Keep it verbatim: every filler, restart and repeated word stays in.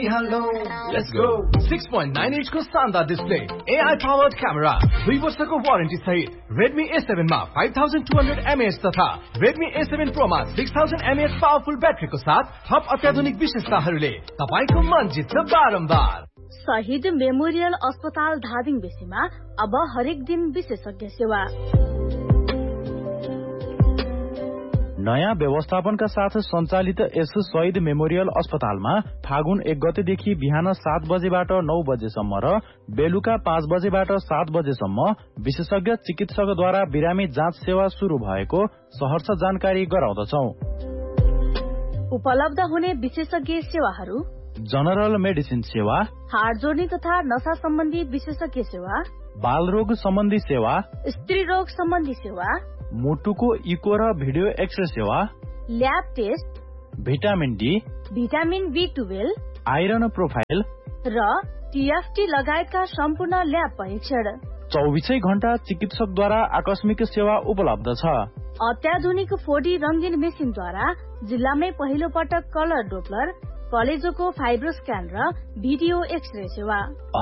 गरिहालौ let's go six point nine inch को शानदार display A I powered camera दुई वर्षको वारेन्टी सहित Redmi A seven मा five thousand two hundred milliamp hour तथा Redmi A seven Pro मा six thousand milliamp hour powerful ब्याट्रीको साथ थप अत्याधुनिक विशेषताहरूले तपाईको मन जित्छ बारम्बार। शहीद मेमोरियल अस्पताल धादिङ बेसीमा अब हरेक दिन विशेषज्ञ सेवा। नयाँ व्यवस्थापनका साथ सञ्चालित यस शहीद मेमोरियल अस्पतालमा फागुन एक गतेदेखि बिहान सात बजेबाट नौ बजेसम्म र बेलुका पाँच बजेबाट सात बजेसम्म विशेषज्ञ चिकित्सकद्वारा बिरामी जाँच सेवा शुरू भएको सहर्ष जानकारी गराउँदछौ। उपलब्ध हुने विशेषज्ञ सेवाहरू जनरल मेडिसिन सेवा, हाड जोड्ने तथा नशा सम्बन्धी विशेषज्ञ सेवा, बाल रोग सम्बन्धी सेवा, स्त्री रोग सम्बन्धी सेवा, मुटुको इको र भिडियो एक्सरे सेवा, lab test, vitamin D, vitamin be twelve, iron profile र टीएफटी लगायतका सम्पूर्ण ल्याब परीक्षण। चौबीसै घण्टा चिकित्सकद्वारा आकस्मिक सेवा उपलब्ध छ। अत्याधुनिक फोर डी रंगीन मेसिनद्वारा जिल्लामै पहिलो पटक कलर डोप्लर, कलेजोको फाइब्रो स्क्यान र भिडियो एक्सरे सेवा।